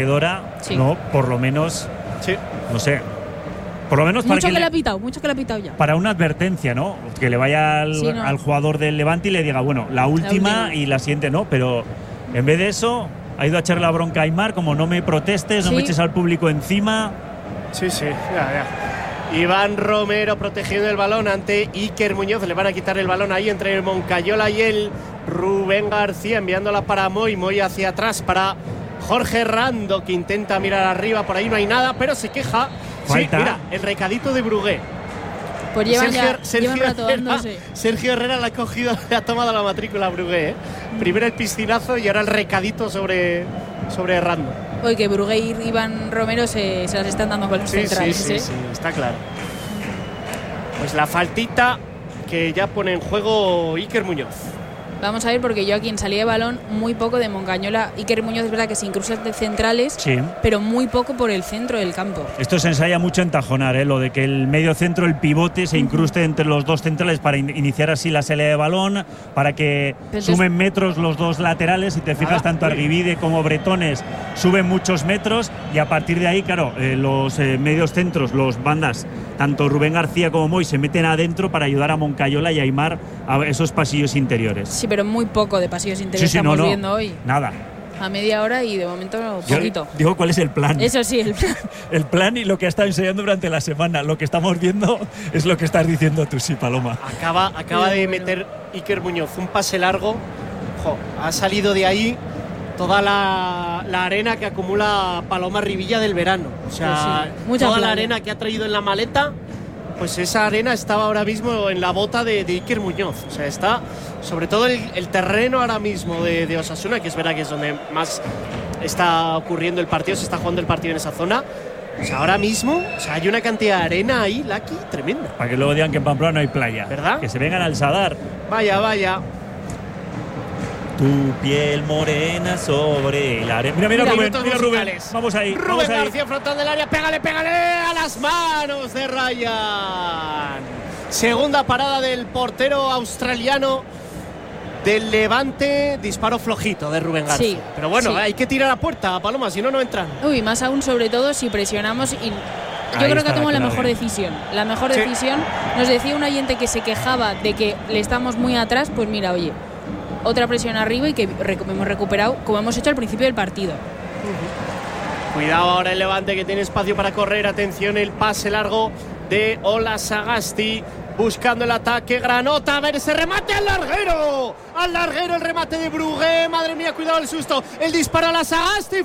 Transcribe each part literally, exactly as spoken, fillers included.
Sí. No, por lo menos, sí. no sé, por lo menos mucho para que, que le ha pitado, mucho que le ha pitado ya. Para una advertencia, ¿no? Que le vaya al, sí, no. al jugador del Levante y le diga, bueno, la última, la última y la siguiente no, pero en vez de eso ha ido a echarle la bronca a Aimar, como no me protestes, no sí. me eches al público encima. Sí, sí, ya, ya. Iván Romero protegiendo el balón ante Iker Muñoz, le van a quitar el balón ahí entre el Moncayola y el Rubén García, enviándola para Moy, Moy hacia atrás para Jorge Rando, que intenta mirar arriba, por ahí no hay nada, pero se queja. Sí, mira, el recadito de Brugué. Pues llevan Sergio, ya, Sergio, llevan rato Herrera, dándose. Sergio Herrera le ha cogido, le ha tomado la matrícula a Brugué, ¿eh? Primero el piscinazo y ahora el recadito sobre, sobre Rando. Oye, que Brugué y Iván Romero se, se las están dando con los sí, centrales. Sí, sí, ¿eh? sí, está claro. Pues la faltita que ya pone en juego Iker Muñoz. Vamos a ver, porque yo a quien salía de balón muy poco de Moncayola. Iker Muñoz es verdad que se incruza de centrales, sí. pero muy poco por el centro del campo. Esto se ensaya mucho en Tajonar, ¿eh? Lo de que el medio centro, el pivote, se incruste uh-huh. entre los dos centrales para in- iniciar así la salida de balón, para que Pero sumen es... metros los dos laterales. Si te fijas, ah, tanto sí. Arguibide como Bretones suben muchos metros y a partir de ahí, claro, eh, los eh, medios centros, los bandas, tanto Rubén García como Moy se meten adentro para ayudar a Moncayola y a Aimar a esos pasillos interiores. Sí, pero muy poco de pasillos interiores sí, sí, estamos no, no, viendo hoy. Nada. A media hora y de momento poquito. Yo digo, ¿cuál es el plan? Eso sí, el plan. El plan y lo que ha estado enseñando durante la semana. Lo que estamos viendo es lo que estás diciendo tú, sí, Paloma. Acaba, acaba de meter Iker Muñoz un pase largo. Jo, ha salido de ahí toda la, la arena que acumula Paloma Rivilla del verano. O sea, sí, sí. toda playa. La arena que ha traído en la maleta, pues esa arena estaba ahora mismo en la bota de, de Iker Muñoz. O sea, está sobre todo el, el terreno ahora mismo de, de Osasuna, que es verdad que es donde más está ocurriendo el partido, se está jugando el partido en esa zona. O sea, ahora mismo, o sea, hay una cantidad de arena ahí, Lucky, tremenda. Para que luego digan que en Pamplona no hay playa. ¿Verdad? Que se vengan al Sadar. Vaya, vaya. Tu piel morena sobre la arena. Mira, mira, mira Rubén, mira Rubén. Vamos ahí. Rubén vamos García ahí. frontando el área, pégale, pégale a las manos de Ryan. Segunda parada del portero australiano del Levante, disparo flojito de Rubén García. Sí, pero bueno, sí. hay que tirar a puerta, Paloma, si no, no entran. Uy, más aún sobre todo si presionamos y yo Ahí creo que ha tomado la, la mejor decisión. La mejor sí. decisión. Nos decía un oyente que se quejaba de que le estamos muy atrás, pues mira, oye, otra presión arriba y que hemos recuperado como hemos hecho al principio del partido. Uh-huh. Cuidado ahora el Levante, que tiene espacio para correr. Atención, el pase largo de Ola Sagasti. Buscando el ataque, Granota, a ver ese remate al larguero, al larguero el remate de Brugué, madre mía, cuidado el susto, el disparo a la Sagasti,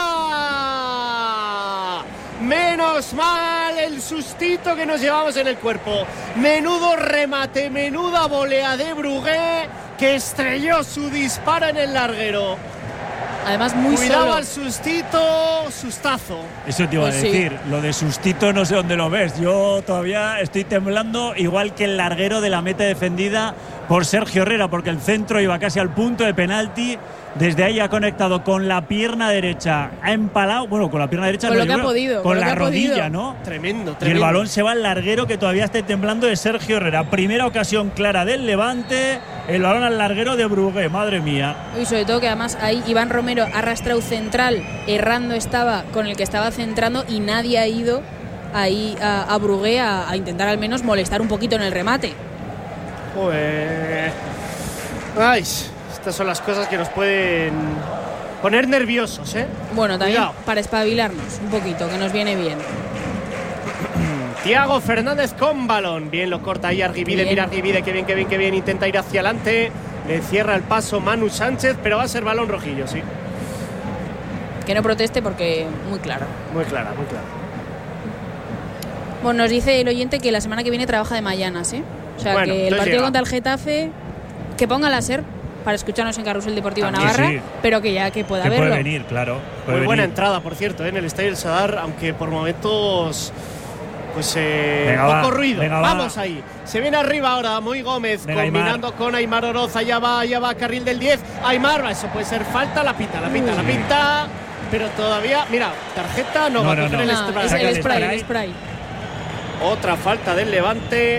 fuera, menos mal el sustito que nos llevamos en el cuerpo, menudo remate, menuda volea de Brugué, que estrelló su disparo en el larguero. Además, muy Cuidado solo. al sustito, sustazo. Eso te iba pues a sí. decir. Lo de sustito no sé dónde lo ves. Yo todavía estoy temblando, igual que el larguero de la meta defendida por Sergio Herrera, porque el centro iba casi al punto de penalti. Desde ahí ha conectado con la pierna derecha, ha empalado, bueno, con la pierna derecha, con no, lo que ha creo, podido, con, con la lo que rodilla, podido. ¿no? Tremendo, tremendo. Y el balón se va al larguero, que todavía está temblando, de Sergio Herrera. Primera ocasión clara del Levante, el balón al larguero de Brugué, madre mía. Y sobre todo que además ahí Iván Romero ha arrastrado central, errando estaba con el que estaba centrando y nadie ha ido ahí a, a Brugué a, a intentar al menos molestar un poquito en el remate. Pues... Ay, estas son las cosas que nos pueden poner nerviosos, ¿eh? Bueno, también Cuidado. Para espabilarnos un poquito, que nos viene bien. Thiago Fernández con balón. Bien, lo corta ahí Arguibide. Bien. Mira Arguibide, que bien, que bien, que bien. Intenta ir hacia adelante. Le cierra el paso Manu Sánchez, pero va a ser balón rojillo, sí. Que no proteste porque muy claro. Muy clara, muy clara. Bueno, nos dice el oyente que la semana que viene trabaja de mañanas, ¿eh? O sea, Bueno, que el partido llega. contra el Getafe, que ponga la SER para escucharnos en Carrusel Deportivo También, Navarra, sí. pero que ya que pueda Que verlo. puede venir, claro. Puede Muy buena venir. entrada, por cierto, ¿eh? En el Estadio del Sadar, aunque por momentos... Pues eh, Venga, poco va, ruido. venga, Vamos va. ahí. Se viene arriba ahora Moy Gómez, Venga, combinando Aimar. con Aimar Oroz. Allá va, allá va, carril del diez. Aimar, eso puede ser falta. La pinta, la pinta, Uy. la pinta. Pero todavía, mira, tarjeta no, no, va a no, coger no. el No, spray. es Saca el el spray, spray. el spray. Otra falta del Levante.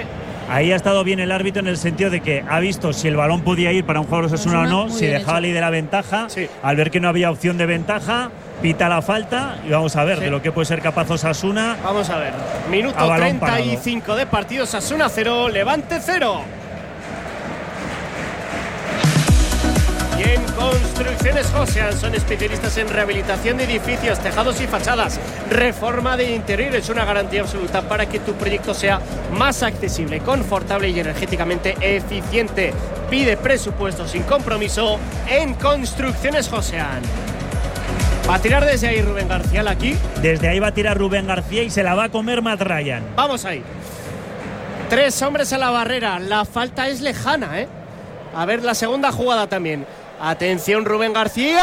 Ahí ha estado bien el árbitro en el sentido de que ha visto si el balón podía ir para un jugador Osasuna o no, si dejaba libre la ventaja. Sí. Al ver que no había opción de ventaja, pita la falta y vamos a ver sí. de lo que puede ser capaz Osasuna. Vamos a ver. Minuto treinta y cinco de partido, Osasuna cero, Levante cero. Y en Construcciones Josean son especialistas en rehabilitación de edificios, tejados y fachadas. Reforma de interiores es una garantía absoluta para que tu proyecto sea más accesible, confortable y energéticamente eficiente. Pide presupuesto sin compromiso en Construcciones Josean. Va a tirar desde ahí Rubén García, aquí. Desde ahí va a tirar Rubén García y se la va a comer Matt Ryan. Vamos ahí. Tres hombres a la barrera. La falta es lejana, ¿eh? A ver la segunda jugada también. Atención, Rubén García.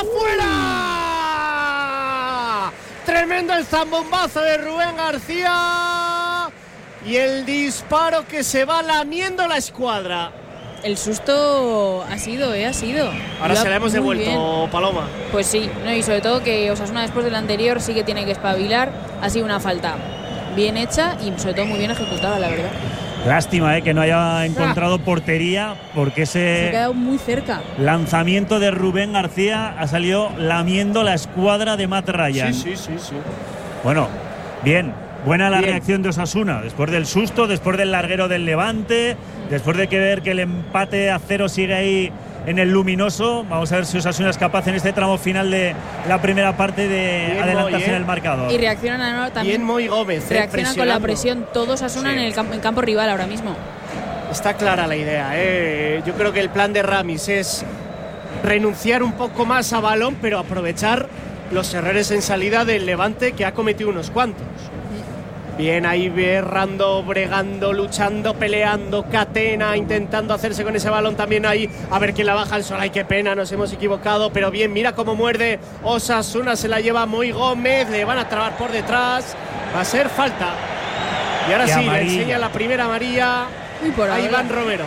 ¡Fuera! Tremendo el zambombazo de Rubén García. Y el disparo que se va lamiendo la escuadra. El susto ha sido, ¿eh? Ha sido. Ahora se la hemos devuelto, bien. Paloma. Pues sí, no, y sobre todo que Osasuna después del anterior sí que tiene que espabilar. Ha sido una falta bien hecha y sobre todo muy bien ejecutada, la verdad. Lástima eh, que no haya encontrado ah. portería, porque ese se ha quedado muy cerca. Lanzamiento de Rubén García ha salido lamiendo la escuadra de Matt Ryan. Sí, sí, sí, sí. Bueno, bien, buena la bien. reacción de Osasuna, después del susto, después del larguero del Levante, después de que ver que el empate a cero sigue ahí en el luminoso. Vamos a ver si Osasuna es capaz en este tramo final de la primera parte de bien adelantarse Moy, ¿eh? en el marcador. Y reaccionan a, también. Bien Moy Gómez. Reaccionan eh, con la presión todos Osasuna sí. en el campo, en campo rival ahora mismo. Está clara la idea. ¿eh? Yo creo que el plan de Ramis es renunciar un poco más a balón, pero aprovechar los errores en salida del Levante, que ha cometido unos cuantos. Bien, ahí berrando, bregando, luchando, peleando, Catena intentando hacerse con ese balón también ahí. A ver quién la baja al sol. Ay, qué pena, nos hemos equivocado. Pero bien, mira cómo muerde Osasuna, se la lleva Moy Gómez. Le van a trabar por detrás. Va a ser falta. Y ahora y sí, amarilla. Le enseña la primera amarilla a Iván Romero.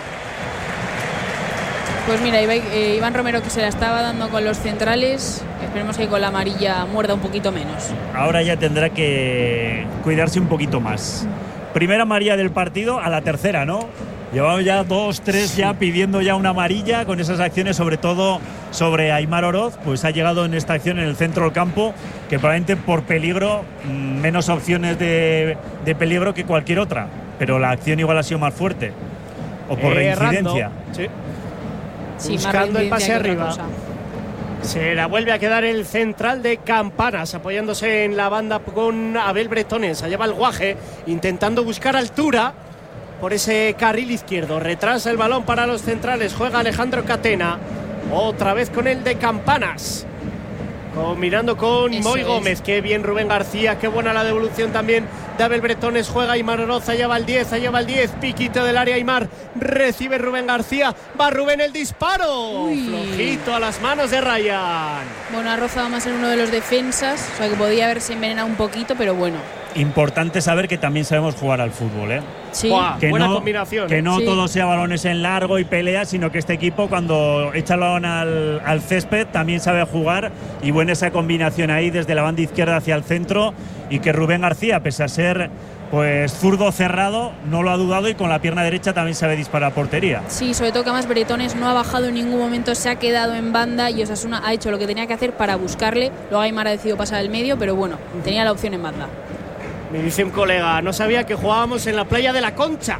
Pues mira, Iván Romero, que se la estaba dando con los centrales. Esperemos que con la amarilla muerda un poquito menos. Ahora ya tendrá que cuidarse un poquito más. Primera amarilla del partido, a la tercera, ¿no? Llevamos ya dos, tres ya pidiendo ya una amarilla con esas acciones, sobre todo sobre Aimar Oroz. Pues ha llegado en esta acción en el centro del campo, que probablemente por peligro, menos opciones de, de peligro que cualquier otra. Pero la acción igual ha sido más fuerte. O por eh, reincidencia. Sí. Sí, buscando el pase arriba. Se la vuelve a quedar el central de Campanas, apoyándose en la banda con Abel Bretones. Allá va el Guaje, intentando buscar altura por ese carril izquierdo. Retrasa el balón para los centrales. Juega Alejandro Catena. Otra vez con el de Campanas. Combinando con Eso Moy Gómez. Es. Qué bien Rubén García. Qué buena la devolución también de Abel Bretones. Juega Aimar Oroz. Allá va el diez. Allá va el diez. Piquito del área Aimar. Recibe Rubén García. Va Rubén el disparo. Uy. Flojito a las manos de Ryan. Bueno, ha rozado más en uno de los defensas. O sea que podía haberse envenenado un poquito, pero bueno. Importante saber que también sabemos jugar al fútbol, ¿eh? Sí. Buah, que buena no, combinación. Que ¿eh? no sí. todo sea balones en largo y pelea, sino que este equipo cuando echa el balón al, al césped también sabe jugar, y buena esa combinación ahí desde la banda izquierda hacia el centro, y que Rubén García, pese a ser pues zurdo cerrado, no lo ha dudado y con la pierna derecha también sabe disparar a portería. Sí, sobre todo que además Bretones no ha bajado en ningún momento, se ha quedado en banda y Osasuna ha hecho lo que tenía que hacer para buscarle. Luego Aimar ha decidido pasar al medio, pero bueno, tenía la opción en banda. Me dice un colega, no sabía que jugábamos en la playa de la Concha.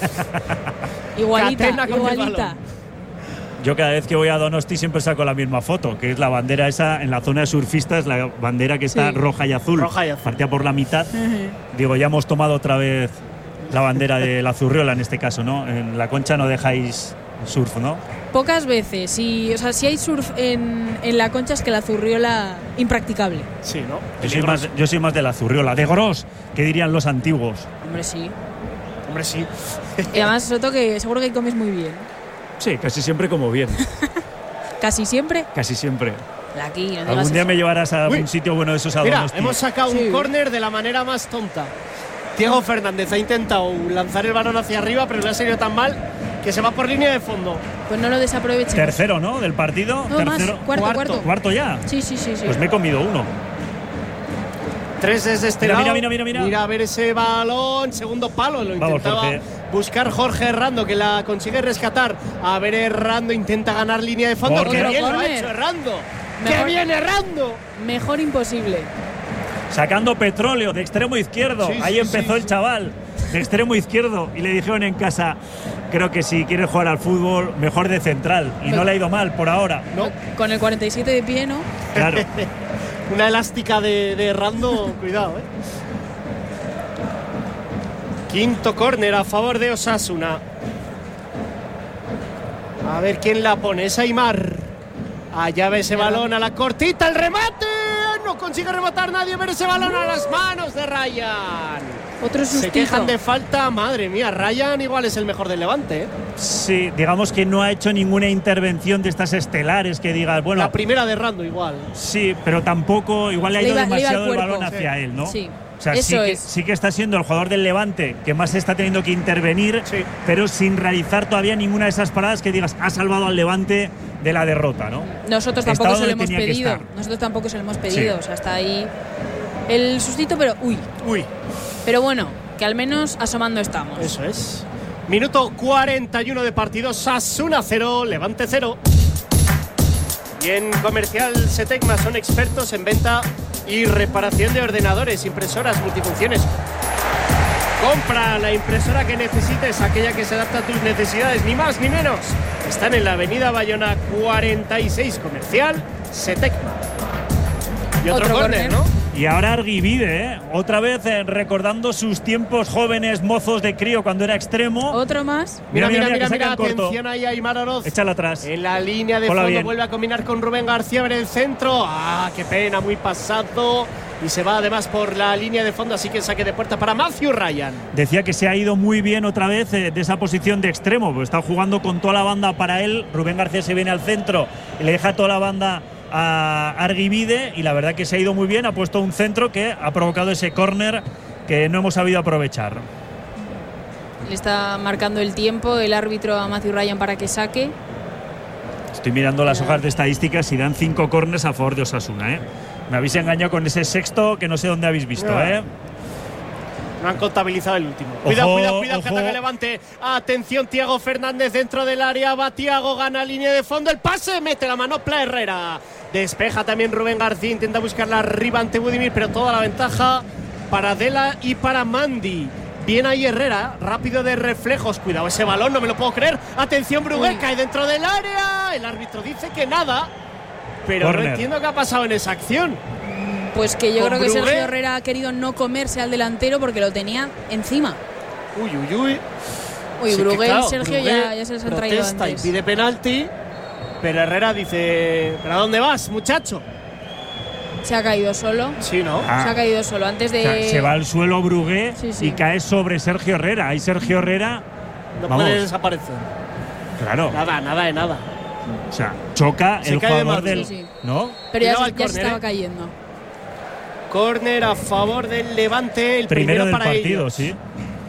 Igualita, igualita. Yo cada vez que voy a Donosti siempre saco la misma foto, que es la bandera esa en la zona de surfistas, la bandera que está sí. roja y azul, roja y azul. partida por la mitad. Uh-huh. Digo, ya hemos tomado otra vez la bandera de la Zurriola en este caso, ¿no? En la Concha no dejáis surf, ¿no? Pocas veces, y, o sea, si hay surf en, en la Concha es que la Zurriola impracticable. Sí, ¿no? Yo soy, más, yo soy más de la Zurriola, de Gros, que dirían los antiguos. Hombre, sí. Hombre, sí. Y además, sobre todo que seguro que comes muy bien. Sí, casi siempre como bien. ¿Casi siempre? Casi siempre. Aquí, no Algún día eso. me llevarás a Uy. un sitio bueno de esos a Mira, Donosti. hemos sacado sí. un córner de la manera más tonta. Diego Fernández ha intentado lanzar el balón hacia arriba, pero le ha salido tan mal que se va por línea de fondo. Pues no lo desaprovechen. Tercero, ¿no? Del partido. No, Tercero. Más. Cuarto, cuarto. ¿Cuarto ya? Sí, sí, sí, sí. Pues me he comido uno. Tres desde este mira, lado. Mira, mira, mira. Mira a ver ese balón. Segundo palo. Lo Vamos, intentaba Jorge. buscar Jorge Errando, que la consigue rescatar. A ver, Errando intenta ganar línea de fondo. Corner. ¡Qué bien Otro lo ha corner. hecho Errando! Mejor. ¡Qué bien Errando! Mejor imposible. Sacando petróleo de extremo izquierdo. Sí, Ahí sí, empezó sí, el sí. chaval. De extremo izquierdo. Y le dijeron en casa, creo que si quieres jugar al fútbol, mejor de central. Y no le ha ido mal por ahora. No. Con el cuarenta y siete de pie, ¿no? Claro. Una elástica de, de Errando. Cuidado, eh. Quinto córner a favor de Osasuna. A ver quién la pone. Es Aimar. Allá ve ese balón a la cortita. ¡El remate! No consigue rematar nadie. Ver ese balón a las manos de Ryan. Otro Se sustito. quejan de falta. Madre mía, Ryan igual es el mejor del Levante, ¿eh? Sí, digamos que no ha hecho ninguna intervención de estas estelares que digas, bueno, La primera de Rando igual. sí, pero tampoco, igual le ha Le ido iba- le iba al demasiado el cuerpo. balón hacia él, ¿no? Sí. O sea, sí Eso que, es. sí que está siendo el jugador del Levante que más está teniendo que intervenir, Sí. pero sin realizar todavía ninguna de esas paradas que digas, ha salvado al Levante de la derrota, ¿no? Nosotros Está tampoco se donde lo hemos tenía que pedido. estar. Nosotros tampoco se lo hemos pedido. Sí. O sea, está ahí el sustito, pero uy. Uy, Pero bueno, que al menos asomando estamos. eso es. Minuto cuarenta y uno de partido. Osasuna cero, Levante cero. Y en Comercial Setecma son expertos en venta y reparación de ordenadores, impresoras, multifunciones. Compra la impresora que necesites, aquella que se adapta a tus necesidades, ni más ni menos. Están en la avenida Bayona cuarenta y seis, Comercial Setecma. Y otro, Otro córner, córner. ¿no? Y ahora Arguivide, ¿eh? Otra vez eh, recordando sus tiempos jóvenes mozos de crío cuando era extremo. Otro más. Mira, mira, que mira, saca mira, en corto. atención ahí a Aimar Oroz. Échala atrás. En la línea de Hola, fondo bien. vuelve a combinar con Rubén García en el centro. Ah, qué pena, muy pasado. Y se va además por la línea de fondo, así que saque de puerta para Matthew Ryan. Decía que se ha ido muy bien otra vez eh, de esa posición de extremo, pues está jugando con toda la banda para él. Rubén García se viene al centro y le deja toda la banda a Arguivide y la verdad que se ha ido muy bien, ha puesto un centro que ha provocado ese córner que no hemos sabido aprovechar. Le está marcando el tiempo el árbitro a Matthew Ryan para que saque. Estoy mirando las hojas de estadísticas y dan cinco córners a favor de Osasuna, ¿eh? Me habéis engañado con ese sexto que no sé dónde habéis visto, No. ¿eh? No han contabilizado el último. Cuidado, Ojo, cuidado, cuidado, que ojo. ataque Levante. Atención, Tiago Fernández dentro del área. Va Tiago, gana línea de fondo. El pase, mete la manopla Herrera. Despeja también Rubén García. Intenta buscarla arriba ante Budimir, pero toda la ventaja para Dela y para Mandy. Bien ahí Herrera, rápido de reflejos. Cuidado ese balón, no me lo puedo creer. Atención, Brugué, Uy. cae dentro del área. El árbitro dice que nada. Pero Corner. no entiendo qué ha pasado en esa acción. Pues que yo Con creo que Brugué. Sergio Herrera ha querido no comerse al delantero porque lo tenía encima. Uy, uy, uy. Uy, Sí, que Brugué claro, y Sergio Brugué ya, ya se les han traído protesta antes. y pide penalti, pero Herrera dice: ¿pero a dónde vas, muchacho? Se ha caído solo. Sí, ¿no? Ah. Se ha caído solo. Antes O de. sea, se va al suelo Brugué Sí, sí. y cae sobre Sergio Herrera. Ahí Sergio Herrera, No vamos. puede desaparecer. claro, Nada, nada de nada. o sea, choca Se el cae de jugador maduro. del… Sí, sí. ¿No? Pero ya, Cuidado se, al ya se córner, estaba ¿eh? cayendo. Córner a favor del Levante, el Primero primero, del para partido, ellos. sí.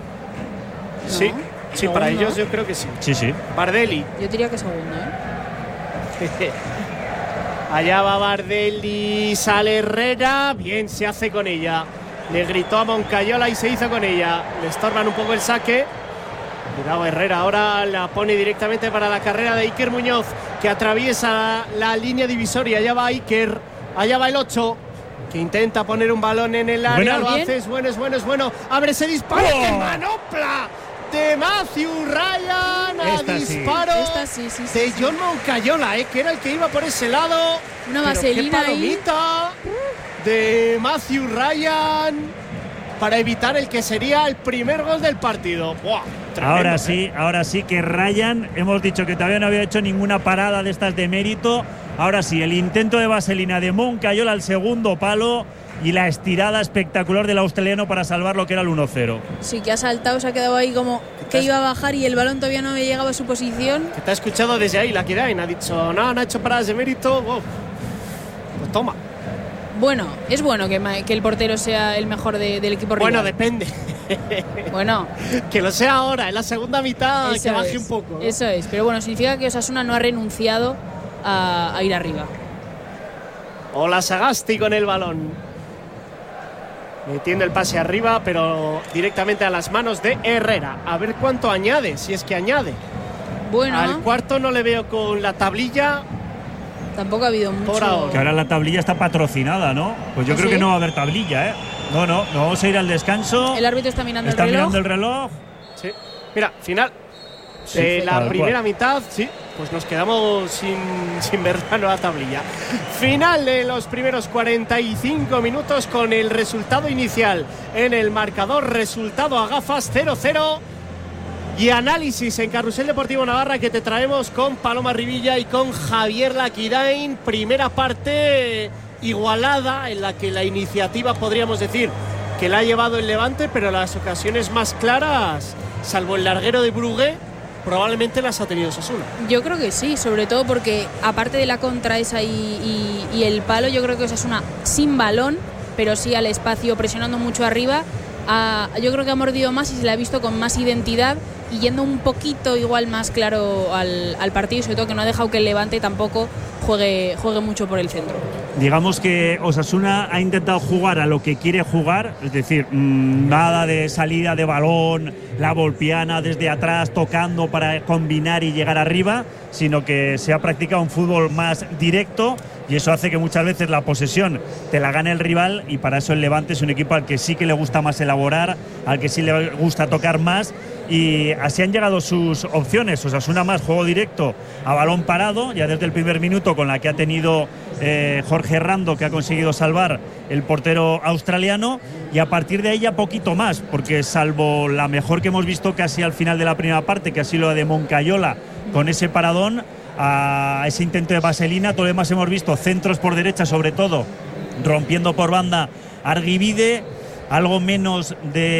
Sí, No, sí, para segundo. ellos yo creo que sí. Sí, sí. Bardelli. Yo diría que segundo, ¿eh? Allá va Bardelli, sale Herrera, bien se hace con ella. Le gritó a Moncayola y se hizo con ella. Le estorban un poco el saque. Cuidado Herrera, ahora la pone directamente para la carrera de Iker Muñoz, que atraviesa la línea divisoria. Allá va Iker, allá va el ocho, que intenta poner un balón en el área. Buena, Lo bien. hace, es bueno, es bueno, es bueno. Abre ese disparo, ¡Oh! ¡qué manopla! De Matthew Ryan a Esta sí. disparo Esta sí, sí, sí, de sí. John Moncayola, eh, que era el que iba por ese lado. Una Pero vaselina qué ahí. palomita de Matthew Ryan para evitar el que sería el primer gol del partido. ¡Buah! Tremendo, Ahora ¿eh? sí, ahora sí que Ryan, hemos dicho que todavía no había hecho ninguna parada de estas de mérito. Ahora sí, el intento de vaselina de Moncayola al segundo palo y la estirada espectacular del australiano para salvar lo que era el uno cero. Sí, que ha saltado, se ha quedado ahí como que iba a bajar y el balón todavía no había llegado a su posición. Que te ha escuchado desde ahí la Kirain. Ha dicho, no, no ha hecho paradas de mérito. Wow. Pues toma. Bueno, es bueno que, ma- que el portero sea el mejor de- del equipo Bueno, rival. depende. Bueno, Que lo sea ahora, en la segunda mitad, eso que baje es, un poco, ¿no? Eso es, pero bueno, significa que Osasuna no ha renunciado a, a ir arriba. Hola Sagasti con el balón. metiendo el pase arriba, pero directamente a las manos de Herrera. A ver cuánto añade, si es que añade. Bueno. Al cuarto no le veo con la tablilla. Tampoco ha habido mucho. Por ahora. Que ahora la tablilla está patrocinada, ¿no? Pues yo ¿Ah, creo sí? que no va a haber tablilla, ¿eh? No, no, no vamos a ir al descanso. El árbitro está mirando está el reloj. mirando el reloj. Sí. Mira, final Sí, de sí, la tal primera cual. mitad, sí, pues nos quedamos sin, sin ver la nueva tablilla. Final de los primeros cuarenta y cinco minutos con el resultado inicial en el marcador, resultado a gafas cero cero. Y análisis en Carrusel Deportivo Navarra que te traemos con Paloma Rivilla y con Javier Laquirain. Primera parte igualada en la que la iniciativa podríamos decir que la ha llevado el Levante, pero las ocasiones más claras, salvo el larguero de Brugué, probablemente las ha tenido Osasuna. Yo creo que sí, sobre todo porque aparte de la contra esa y, y, y el palo, yo creo que Osasuna sin balón, pero sí al espacio, presionando mucho arriba. A, yo creo que ha mordido más y se la ha visto con más identidad y yendo un poquito igual más claro al, al partido, y sobre todo que no ha dejado que el Levante tampoco juegue, juegue mucho por el centro. Digamos que Osasuna ha intentado jugar a lo que quiere jugar, es decir, mmm, nada de salida de balón, la volpiana desde atrás tocando para combinar y llegar arriba, sino que se ha practicado un fútbol más directo, y eso hace que muchas veces la posesión te la gane el rival, y para eso el Levante es un equipo al que sí que le gusta más elaborar, al que sí le gusta tocar más, y así han llegado sus opciones. Osasuna más juego directo a balón parado, ya desde el primer minuto, con la que ha tenido eh, Jorge Rando, que ha conseguido salvar el portero australiano, y a partir de ahí ya poquito más, porque salvo la mejor que hemos visto casi al final de la primera parte, que ha sido la de Moncayola con ese paradón, a ese intento de vaselina, todo lo demás hemos visto centros por derecha, sobre todo rompiendo por banda Argivide, algo menos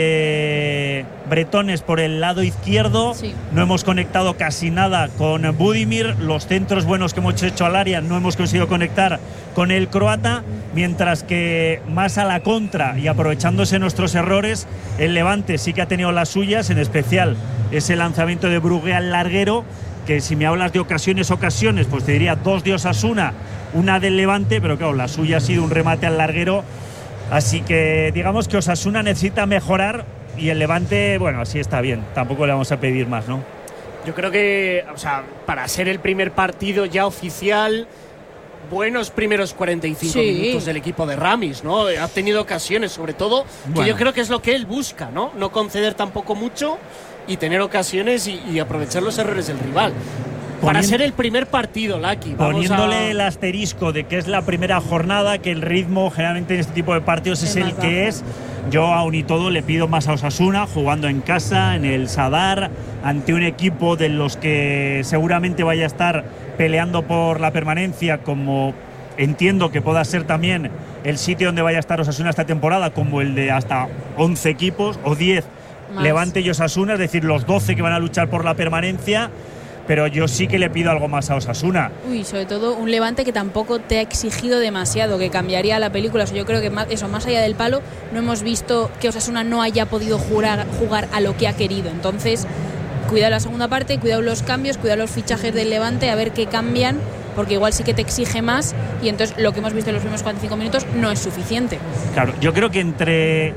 de bretones por el lado izquierdo. Sí. No hemos conectado casi nada con Budimir, los centros buenos que hemos hecho al área no hemos conseguido conectar con el croata, mientras que más a la contra y aprovechándose nuestros errores, el Levante sí que ha tenido las suyas, en especial ese lanzamiento de Brugué al larguero, que si me hablas de ocasiones, ocasiones, pues te diría dos de Osasuna, una del Levante, pero claro, la suya ha sido un remate al larguero. Así que digamos que Osasuna necesita mejorar y el Levante, bueno, así está bien, tampoco le vamos a pedir más, ¿no? Yo creo que, o sea, para ser el primer partido ya oficial, buenos primeros cuarenta y cinco Sí. minutos del equipo de Ramis, ¿no? Ha tenido ocasiones, sobre todo, que Bueno. yo creo que es lo que él busca, ¿no? No conceder tampoco mucho y tener ocasiones y, y aprovechar los errores del rival. Para Ponien- ser el primer partido, Laki. vamos Poniéndole a- el asterisco de que es la primera jornada, que el ritmo generalmente en este tipo de partidos es, Es el más que bajo. es. Yo aún y todo le pido más a Osasuna, jugando en casa, en el Sadar, ante un equipo de los que seguramente vaya a estar peleando por la permanencia, como entiendo que pueda ser también el sitio donde vaya a estar Osasuna esta temporada, como el de hasta once equipos o diez, Más. Levante y Osasuna, es decir, los doce que van a luchar por la permanencia. Pero yo sí que le pido algo más a Osasuna. Uy, sobre todo un Levante que tampoco te ha exigido demasiado, que cambiaría la película. O sea, yo creo que más, eso, más allá del palo, no hemos visto que Osasuna no haya podido jugar, jugar a lo que ha querido. Entonces, cuidado la segunda parte, cuidado los cambios, cuidado los fichajes del Levante, a ver qué cambian, porque igual sí que te exige más y entonces lo que hemos visto en los primeros cuarenta y cinco minutos no es suficiente. Claro, yo creo que entre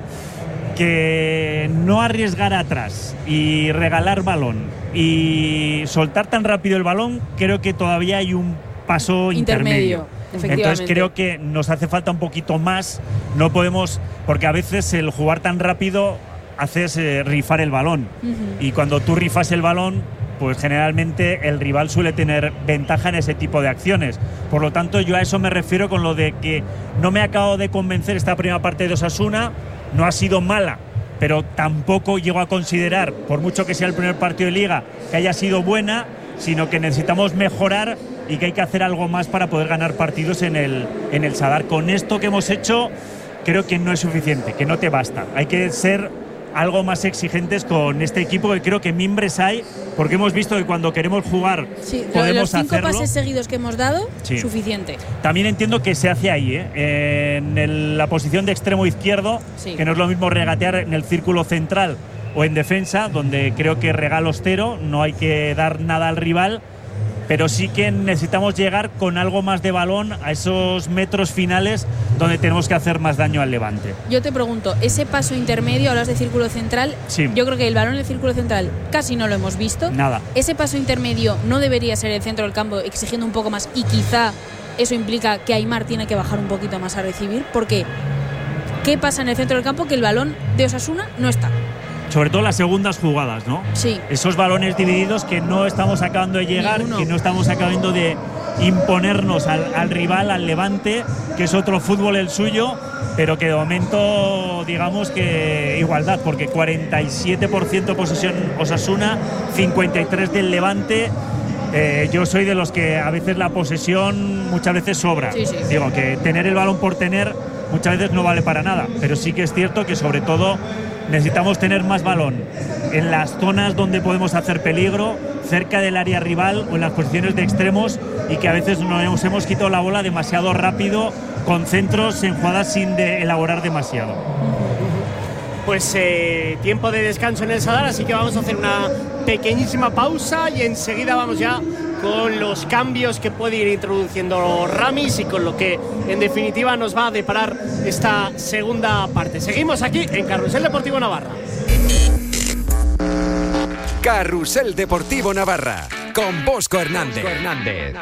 que no arriesgar atrás y regalar balón y soltar tan rápido el balón, creo que todavía hay un paso intermedio. Intermedio, efectivamente. Entonces creo que nos hace falta un poquito más. No podemos, porque a veces el jugar tan rápido haces eh, rifar el balón. Uh-huh. Y cuando tú rifas el balón, pues generalmente el rival suele tener ventaja en ese tipo de acciones. Por lo tanto, yo a eso me refiero con lo de que no me acabo de convencer esta primera parte de Osasuna. No ha sido mala, pero tampoco llego a considerar, por mucho que sea el primer partido de Liga, que haya sido buena, sino que necesitamos mejorar y que hay que hacer algo más para poder ganar partidos en el, en el Sadar. Con esto que hemos hecho, creo que no es suficiente, que no te basta. Hay que ser algo más exigentes con este equipo, que creo que mimbres hay, porque hemos visto que cuando queremos jugar Sí, podemos los cinco hacerlo. pases seguidos que hemos dado, Sí. suficiente. También entiendo que se hace ahí, ¿eh? En el- la posición de extremo izquierdo, Sí. que no es lo mismo regatear en el círculo central o en defensa, donde creo que regalos cero, no hay que dar nada al rival. pero sí que necesitamos llegar con algo más de balón a esos metros finales donde tenemos que hacer más daño al Levante. Yo te pregunto, ese paso intermedio, hablas de círculo central, sí. Yo creo que el balón en el círculo central casi no lo hemos visto. Nada. Ese paso intermedio no debería ser el centro del campo exigiendo un poco más, y quizá eso implica que Aimar tiene que bajar un poquito más a recibir, porque ¿qué pasa en el centro del campo? Que el balón de Osasuna no está. Sobre todo las segundas jugadas, ¿no? Sí. Esos balones divididos que no estamos acabando de llegar, Ninguno. que no estamos acabando de imponernos al, al rival, al Levante, que es otro fútbol el suyo, pero que de momento digamos que igualdad, porque cuarenta y siete por ciento posesión Osasuna, cincuenta y tres por ciento del Levante. Eh, yo soy de los que a veces la posesión muchas veces sobra. Sí, sí. Digo que tener el balón por tener muchas veces no vale para nada, pero sí que es cierto que sobre todo necesitamos tener más balón en las zonas donde podemos hacer peligro, cerca del área rival o en las posiciones de extremos, y que a veces nos hemos quitado la bola demasiado rápido con centros en jugadas sin de elaborar demasiado. Pues eh, tiempo de descanso en el Sadar, así que vamos a hacer una pequeñísima pausa y enseguida vamos ya con los cambios que puede ir introduciendo Ramis y con lo que en definitiva nos va a deparar esta segunda parte. Seguimos aquí en Carrusel Deportivo Navarra. Carrusel Deportivo Navarra con Bosco Hernández. Bosco Hernández.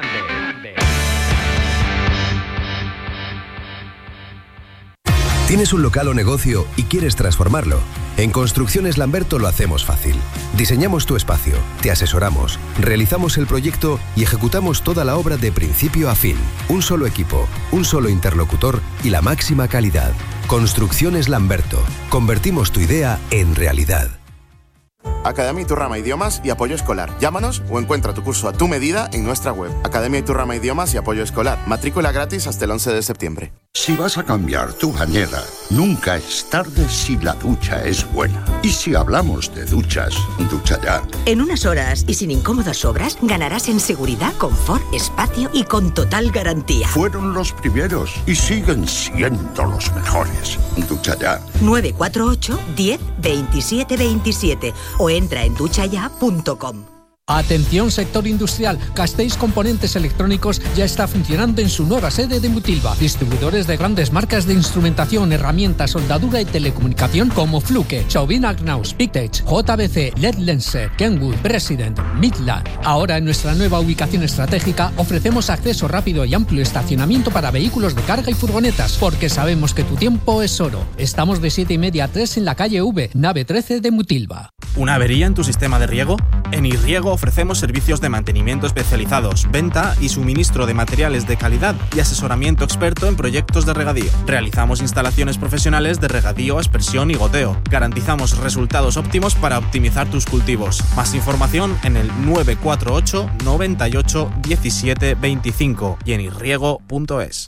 ¿Tienes un local o negocio y quieres transformarlo? En Construcciones Lamberto lo hacemos fácil. Diseñamos tu espacio, te asesoramos, realizamos el proyecto y ejecutamos toda la obra de principio a fin. Un solo equipo, un solo interlocutor y la máxima calidad. Construcciones Lamberto. Convertimos tu idea en realidad. Academia Iturrama Idiomas y Apoyo Escolar. Llámanos o encuentra tu curso a tu medida en nuestra web. Academia Iturrama Idiomas y Apoyo Escolar. Matrícula gratis hasta el once de septiembre. Si vas a cambiar tu bañera, nunca es tarde si la ducha es buena. Y si hablamos de duchas, ducha ya. En unas horas y sin incómodas obras, ganarás en seguridad, confort, espacio y con total garantía. Fueron los primeros y siguen siendo los mejores. Ducha ya. nueve cuatro ocho, diez, veintisiete veintisiete o entra en ducha ya punto com. Atención sector industrial, Castells Componentes Electrónicos ya está funcionando en su nueva sede de Mutilva. Distribuidores de grandes marcas de instrumentación, herramientas, soldadura y telecomunicación como Fluke, Chauvin Agnaus, Pictech, J B C, L E D Lenser, Kenwood, President, Midland. Ahora en nuestra nueva ubicación estratégica ofrecemos acceso rápido y amplio estacionamiento para vehículos de carga y furgonetas, porque sabemos que tu tiempo es oro. Estamos de siete y media a tres en la calle V, nave trece de Mutilva. ¿Una avería en tu sistema de riego? En Irriego ofrecemos servicios de mantenimiento especializados, venta y suministro de materiales de calidad y asesoramiento experto en proyectos de regadío. Realizamos instalaciones profesionales de regadío, aspersión y goteo. Garantizamos resultados óptimos para optimizar tus cultivos. Más información en el nueve cuatro ocho, noventa y ocho, diecisiete veinticinco y en irriego punto es.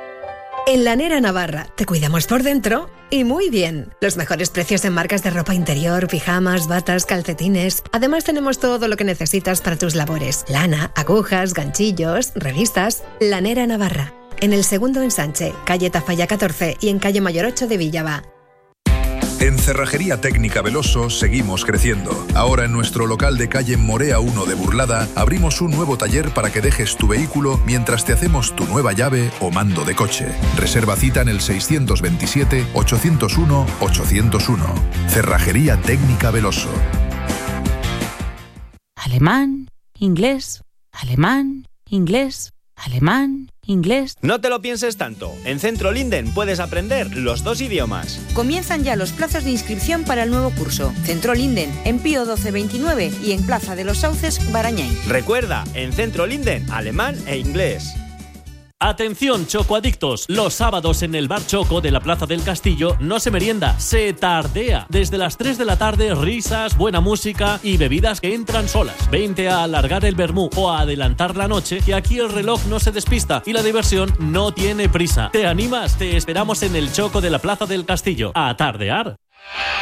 En Lanera Navarra te cuidamos por dentro y muy bien. Los mejores precios en marcas de ropa interior, pijamas, batas, calcetines. Además tenemos todo lo que necesitas para tus labores. Lana, agujas, ganchillos, revistas. Lanera Navarra. En el segundo ensanche, calle Tafalla catorce y en calle Mayor ocho de Villava. En Cerrajería Técnica Veloso seguimos creciendo. Ahora en nuestro local de calle Morea uno de Burlada abrimos un nuevo taller para que dejes tu vehículo mientras te hacemos tu nueva llave o mando de coche. Reserva cita en el seiscientos veintisiete, ochocientos uno, ochocientos uno. Cerrajería Técnica Veloso. Alemán, inglés, alemán, inglés, alemán, inglés. No te lo pienses tanto. En Centro Linden puedes aprender los dos idiomas. Comienzan ya los plazos de inscripción para el nuevo curso. Centro Linden, en Pío doce veintinueve y en Plaza de los Sauces, Barañáin. Recuerda, en Centro Linden, alemán e inglés. Atención chocoadictos, los sábados en el Bar Choco de la Plaza del Castillo no se merienda, se tardea. Desde las tres de la tarde, risas, buena música y bebidas que entran solas. Vente a alargar el vermú o a adelantar la noche, que aquí el reloj no se despista y la diversión no tiene prisa. ¿Te animas? Te esperamos en el Choco de la Plaza del Castillo. ¡A tardear!